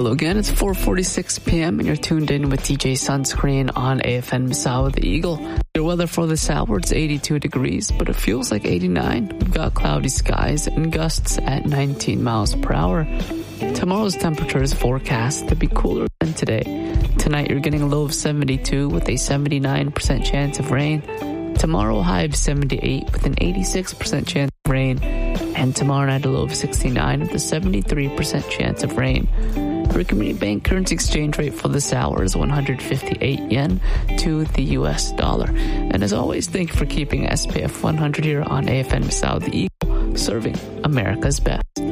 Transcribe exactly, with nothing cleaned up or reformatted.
Hello again, it's four forty-six p.m. and you're tuned in with D J Sunscreen on A F M South Eagle. Your weather for this hour, it's eighty-two degrees, but it feels like eighty-nine. We've got cloudy skies and gusts at nineteen miles per hour. Tomorrow's temperature is forecast to be cooler than today. Tonight you're getting a low of seventy-two with a seventy-nine percent chance of rain. Tomorrow a high of seventy-eight with an eighty-six percent chance of rain. And tomorrow night a low of sixty-nine with a seventy-three percent chance of rain. Your Community Bank currency exchange rate for this hour is one hundred fifty-eight yen to the U S dollar. And as always, thank you for keeping S P F one hundred here on A F M South Eagle, serving America's best.